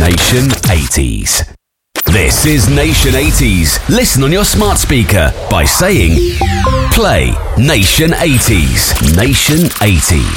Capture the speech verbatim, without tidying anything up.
Nation eighties. This is Nation eighties. Listen on your smart speaker by saying, play Nation eighties. Nation eighties.